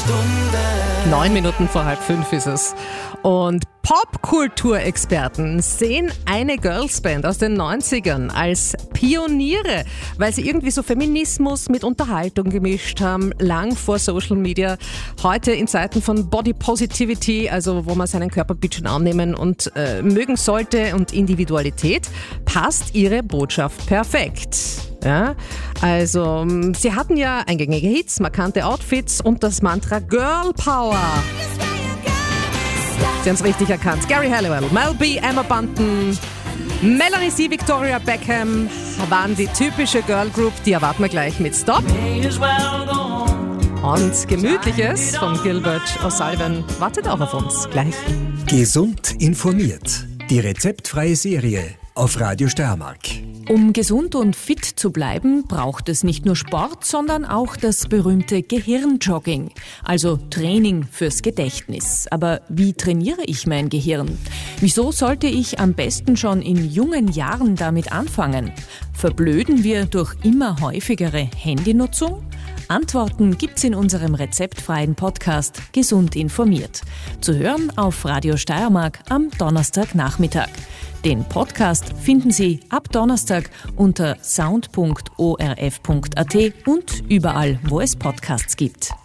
9 Minuten vor 4:30 ist es. Und Popkulturexperten sehen eine Girlsband aus den 90ern als Pioniere, weil sie irgendwie so Feminismus mit Unterhaltung gemischt haben, lang vor Social Media. Heute in Zeiten von Body Positivity, also wo man seinen Körper ein bisschen annehmen und mögen sollte und Individualität, passt ihre Botschaft perfekt. Ja, also sie hatten ja eingängige Hits, markante Outfits und das Mantra Girl Power. Sie haben es richtig erkannt. Gary Halliwell, Mel B, Emma Bunton, Melanie C, Victoria Beckham waren die typische Girl Group. Die erwarten wir gleich mit Stop. Und Gemütliches von Gilbert O'Sullivan wartet auch auf uns gleich. Gesund informiert. Die rezeptfreie Serie auf Radio Steiermark. Um gesund und fit zu bleiben, braucht es nicht nur Sport, sondern auch das berühmte Gehirnjogging, also Training fürs Gedächtnis. Aber wie trainiere ich mein Gehirn? Wieso sollte ich am besten schon in jungen Jahren damit anfangen? Verblöden wir durch immer häufigere Handynutzung? Antworten gibt's in unserem rezeptfreien Podcast Gesund informiert. Zu hören auf Radio Steiermark am Donnerstagnachmittag. Den Podcast finden Sie ab Donnerstag unter sound.orf.at und überall, wo es Podcasts gibt.